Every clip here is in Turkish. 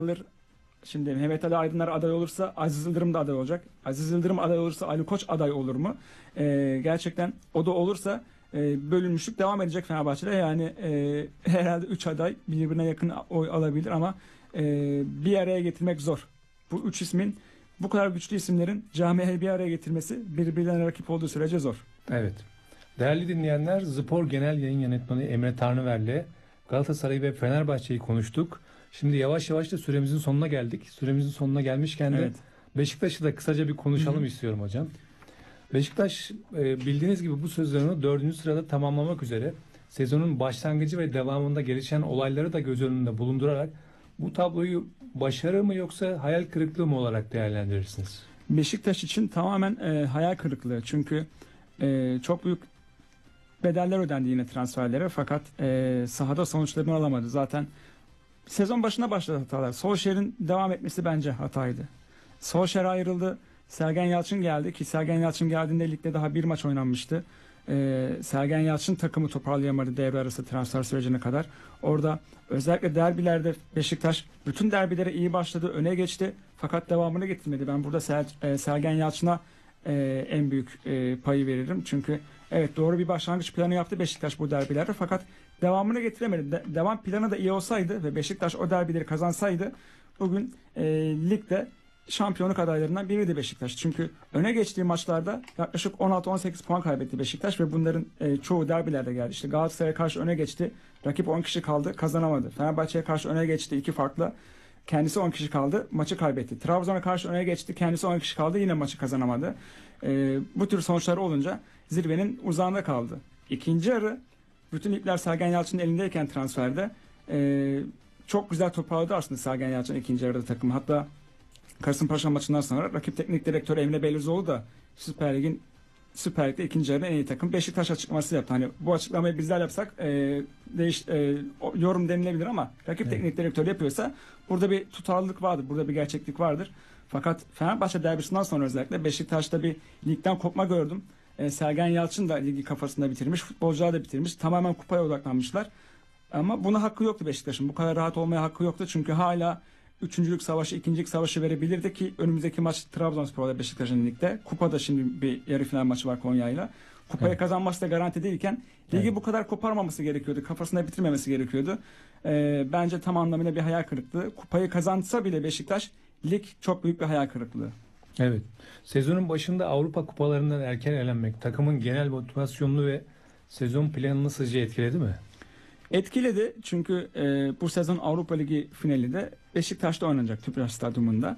Şimdi Mehmet Ali Aydınlar aday olursa Aziz Yıldırım da aday olacak. Aziz Yıldırım aday olursa Ali Koç aday olur mu? Gerçekten o da olursa bölünmüşlük devam edecek Fenerbahçe'de. Yani herhalde 3 aday birbirine yakın oy alabilir ama bir araya getirmek zor. Bu 3 ismin, bu kadar güçlü isimlerin camiayı bir araya getirmesi birbirlerine rakip olduğu sürece zor. Evet. Değerli dinleyenler, Spor Genel Yayın Yönetmeni Emre Tanrıver'le Galatasaray ve Fenerbahçe'yi konuştuk. Şimdi yavaş yavaş da süremizin sonuna geldik. Süremizin sonuna gelmişken de Evet. Beşiktaş'ı da kısaca bir konuşalım istiyorum hocam. Beşiktaş bildiğiniz gibi bu sezonu 4. sırada tamamlamak üzere. Sezonun başlangıcı ve devamında gelişen olayları da göz önünde bulundurarak bu tabloyu başarı mı yoksa hayal kırıklığı mı olarak değerlendirirsiniz? Beşiktaş için tamamen hayal kırıklığı. Çünkü çok büyük bedeller ödendi yine transferlere, fakat sahada sonuçlarını alamadı. Zaten sezon başına başladı hatalar. Solskjaer'in devam etmesi bence hataydı. Solskjaer ayrıldı. Sergen Yalçın geldi ki Sergen Yalçın geldiğinde ligde daha bir maç oynanmıştı. Sergen Yalçın takımı toparlayamadı devre arası transfer sürecine kadar. Orada özellikle derbilerde Beşiktaş bütün derbilere iyi başladı, öne geçti. Fakat devamını getirmedi. Ben burada Sergen Yalçın'a en büyük payı veririm. Çünkü evet, doğru bir başlangıç planı yaptı Beşiktaş bu derbilerde, fakat devamını getiremedi. Devam planı da iyi olsaydı ve Beşiktaş o derbileri kazansaydı bugün ligde şampiyonluk adaylarından biriydi Beşiktaş. Çünkü öne geçtiği maçlarda yaklaşık 16-18 puan kaybetti Beşiktaş ve bunların çoğu derbilerde geldi. İşte Galatasaray'a karşı öne geçti. Rakip 10 kişi kaldı, kazanamadı. Fenerbahçe'ye karşı öne geçti, 2 farklı. Kendisi 10 kişi kaldı, maçı kaybetti. Trabzon'a karşı öne geçti, kendisi 10 kişi kaldı, yine maçı kazanamadı. Bu tür sonuçlar olunca zirvenin uzağında kaldı. İkinci yarı bütün ipler Sergen Yalçın'ın elindeyken transferde çok güzel toparladı aslında Sergen Yalçın ikinci yarıda takımı. Hatta Kasımpaşa maçından sonra rakip teknik direktörü Emre Belözoğlu da Süper Lig'de ikinci yarıda en iyi takım Beşiktaş açıklaması yaptı. Hani bu açıklamayı bizler yapsak yorum denilebilir ama rakip teknik direktörü yapıyorsa burada bir tutarlılık vardır, burada bir gerçeklik vardır. Fakat Fenerbahçe derbisinden sonra özellikle Beşiktaş'ta bir ligden kopma gördüm. Sergen Yalçın da ligi kafasında bitirmiş, futbolcular da bitirmiş. Tamamen kupaya odaklanmışlar. Ama buna hakkı yoktu Beşiktaş'ın. Bu kadar rahat olmaya hakkı yoktu. Çünkü hala üçüncülük savaşı, ikincilik savaşı verebilirdi ki önümüzdeki maç Trabzonspor'da Beşiktaş'ın ligde. Kupada şimdi bir yarı final maçı var Konya'yla. Kupayı kazanması da garanti değilken ligi bu kadar koparmaması gerekiyordu. Kafasında bitirmemesi gerekiyordu. Bence tam anlamıyla bir hayal kırıklığı. Kupayı kazansa bile Beşiktaş, lig çok büyük bir hayal kırıklığı. Evet. Sezonun başında Avrupa kupalarından erken elenmek takımın genel motivasyonunu ve sezon planını sizce etkiledi mi? Etkiledi çünkü bu sezon Avrupa Ligi finali de Beşiktaş'ta oynanacak, Tüpraş Stadyumunda.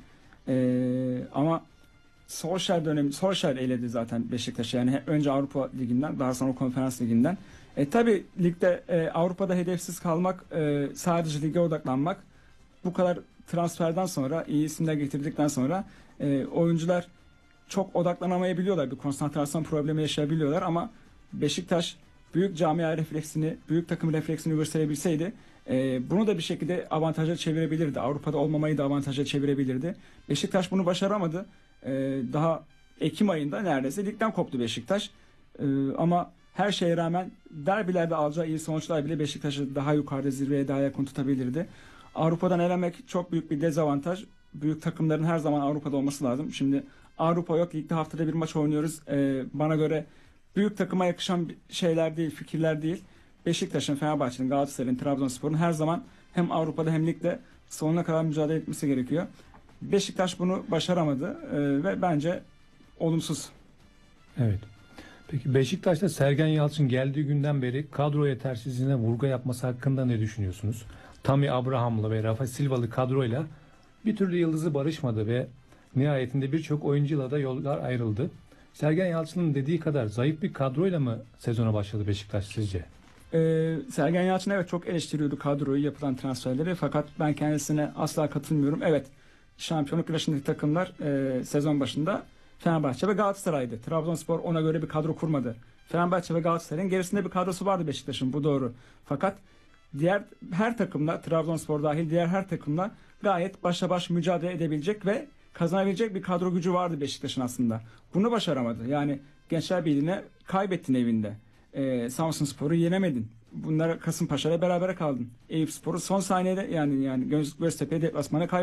Ama Solskjaer eledi zaten Beşiktaş'ı. Yani önce Avrupa Ligi'nden, daha sonra Konferans Ligi'nden. Tabii ligde Avrupa'da hedefsiz kalmak, sadece lige odaklanmak, bu kadar transferden sonra, iyi isimler getirdikten sonra oyuncular çok odaklanamayabiliyorlar. Bir konsantrasyon problemi yaşayabiliyorlar ama Beşiktaş büyük camia refleksini, büyük takım refleksini gösterebilseydi bunu da bir şekilde avantaja çevirebilirdi. Avrupa'da olmamayı da avantaja çevirebilirdi. Beşiktaş bunu başaramadı. Daha Ekim ayında neredeyse ligden koptu Beşiktaş. Ama her şeye rağmen derbilerde alacağı iyi sonuçlar bile Beşiktaş'ı daha yukarıda, zirveye daha yakın tutabilirdi. Avrupa'dan elenmek çok büyük bir dezavantaj. Büyük takımların her zaman Avrupa'da olması lazım. Şimdi Avrupa yok. Ligde haftada bir maç oynuyoruz. Bana göre büyük takıma yakışan şeyler değil, fikirler değil. Beşiktaş'ın, Fenerbahçe'nin, Galatasaray'ın, Trabzonspor'un her zaman hem Avrupa'da hem ligde sonuna kadar mücadele etmesi gerekiyor. Beşiktaş bunu başaramadı ve bence olumsuz. Evet. Peki Beşiktaş'ta Sergen Yalçın geldiği günden beri kadro yetersizliğine vurgu yapması hakkında ne düşünüyorsunuz? Tammy Abraham'la ve Rafa Silva'lı kadroyla bir türlü yıldızı barışmadı ve nihayetinde birçok oyuncuyla da yollar ayrıldı. Sergen Yalçın'ın dediği kadar zayıf bir kadroyla mı sezona başladı Beşiktaş sizce? Sergen Yalçın evet çok eleştiriyordu kadroyu, yapılan transferleri, fakat ben kendisine asla katılmıyorum. Evet, şampiyonluk yarışındaki takımlar sezon başında Fenerbahçe ve Galatasaray'dı. Trabzonspor ona göre bir kadro kurmadı. Fenerbahçe ve Galatasaray'ın gerisinde bir kadrosu vardı Beşiktaş'ın, bu doğru. Fakat diğer her takımla, Trabzonspor dahil diğer her takımla gayet başa baş mücadele edebilecek ve kazanabilecek bir kadro gücü vardı Beşiktaş'ın aslında. Bunu başaramadı. Yani Gençler Birliği'ne kaybettin evinde. Samsunspor'u yenemedin. bunlar Kasımpaşa'yla beraber kaldın. Eyüpspor'u son saniyede yani Göztepe deplasmana